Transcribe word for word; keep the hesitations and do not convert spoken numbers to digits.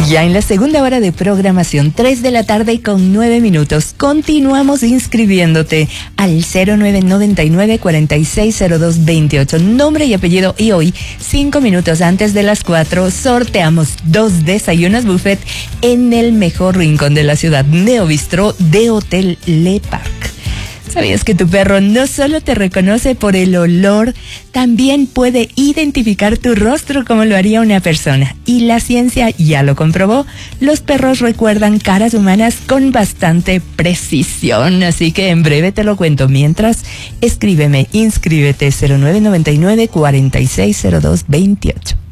Ya en la segunda hora de programación, tres de la tarde con nueve minutos, continuamos inscribiéndote al cero nueve nueve nueve, cuatro seis cero dos, dos ocho, nombre y apellido, y hoy, cinco minutos antes de las cuatro, sorteamos dos desayunos buffet en el mejor rincón de la ciudad, Neo Bistro de Hotel Le Parc. ¿Sabías que tu perro no solo te reconoce por el olor, también puede identificar tu rostro como lo haría una persona? Y la ciencia ya lo comprobó. Los perros recuerdan caras humanas con bastante precisión. Así que en breve te lo cuento. Mientras, escríbeme, inscríbete cero nueve nueve nueve, cuatro seis cero dos, dos ocho.